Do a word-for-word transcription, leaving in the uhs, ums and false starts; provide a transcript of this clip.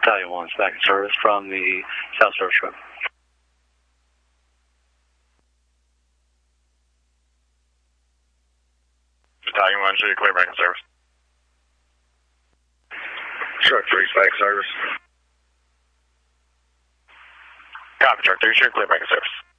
Battalion one, back in service from the South Service Road. Battalion one, should you clear back in service? Truck three, back in service. Copy, truck three, should clear back in service.